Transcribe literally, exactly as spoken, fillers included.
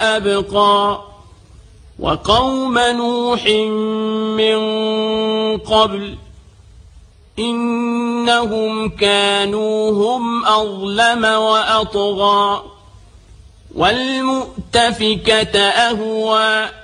أبقى وقوم نوح من قبل إنهم كانوا هم أظلم وأطغى والمؤتفكة أهوى